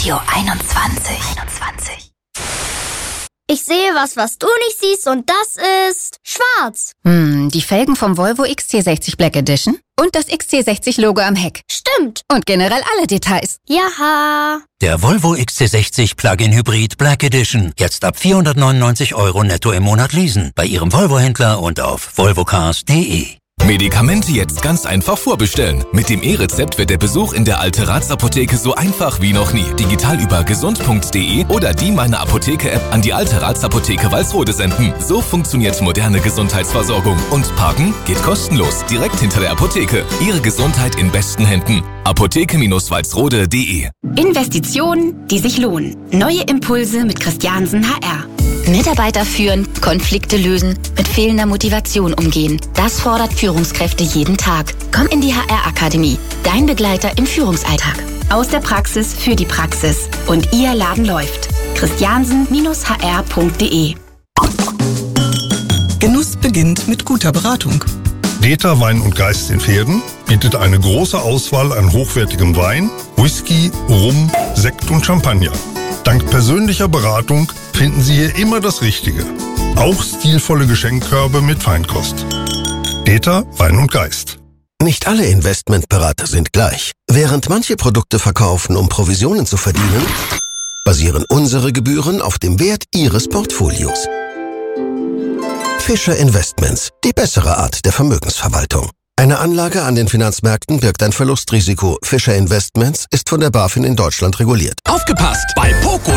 Radio 21. Ich sehe was du nicht siehst und das ist schwarz. Die Felgen vom Volvo XC60 Black Edition und das XC60-Logo am Heck. Stimmt. Und generell alle Details. Jaha. Der Volvo XC60 Plug-in Hybrid Black Edition. Jetzt ab 499 € netto im Monat leasen. Bei Ihrem Volvo-Händler und auf volvocars.de. Medikamente jetzt ganz einfach vorbestellen. Mit dem E-Rezept wird der Besuch in der Alte-Rats-Apotheke so einfach wie noch nie. Digital über gesund.de oder die Meine Apotheke-App an die Alte-Rats-Apotheke Walsrode senden. So funktioniert moderne Gesundheitsversorgung. Und parken geht kostenlos, direkt hinter der Apotheke. Ihre Gesundheit in besten Händen. Apotheke-walsrode.de. Investitionen, die sich lohnen. Neue Impulse mit Christiansen HR. Mitarbeiter führen, Konflikte lösen, mit fehlender Motivation umgehen. Das fordert Führungskräfte jeden Tag. Komm in die HR-Akademie, dein Begleiter im Führungsalltag. Aus der Praxis für die Praxis. Und Ihr Laden läuft. Christiansen-hr.de. Genuss beginnt mit guter Beratung. Deter Wein und Geist in Pferden bietet eine große Auswahl an hochwertigem Wein, Whisky, Rum, Sekt und Champagner. Dank persönlicher Beratung finden Sie hier immer das Richtige. Auch stilvolle Geschenkkörbe mit Feinkost. Deter Wein und Geist. Nicht alle Investmentberater sind gleich. Während manche Produkte verkaufen, um Provisionen zu verdienen, basieren unsere Gebühren auf dem Wert Ihres Portfolios. Fischer Investments, die bessere Art der Vermögensverwaltung. Eine Anlage an den Finanzmärkten birgt ein Verlustrisiko. Fischer Investments ist von der BaFin in Deutschland reguliert. Aufgepasst! Bei Poco